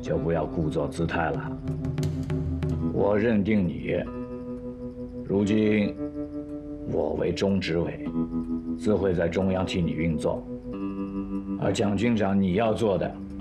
就不要故作姿态了。我认定你，如今我为中执委，自会在中央替你运作。而蒋军长，你要做的